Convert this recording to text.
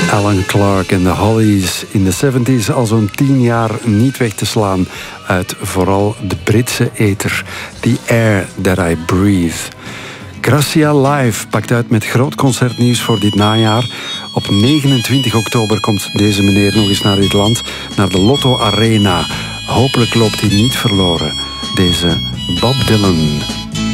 Alan Clark en de Hollies in de 70s al zo'n 10 jaar niet weg te slaan uit vooral de Britse ether. The Air That I Breathe. Gracia Live pakt uit met groot concertnieuws voor dit najaar. Op 29 oktober komt deze meneer nog eens naar dit land, naar de Lotto Arena. Hopelijk loopt hij niet verloren, deze Bob Dylan.